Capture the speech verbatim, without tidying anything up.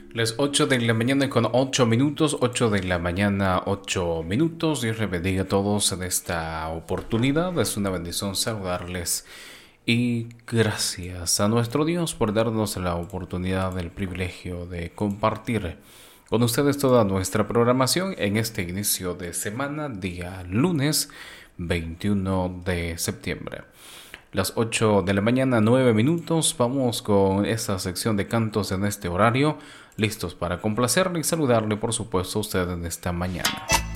Las ocho de la mañana con ocho minutos, ocho de la mañana, ocho minutos. Dios les bendiga a todos en esta oportunidad. Es una bendición saludarles y gracias a nuestro Dios por darnos la oportunidad, el privilegio de compartir con ustedes toda nuestra programación en este inicio de semana, día lunes veintiuno de septiembre. Las ocho de la mañana, nueve minutos. Vamos con esta sección de cantos en este horario, listos para complacerle y saludarle, por supuesto, a usted en esta mañana.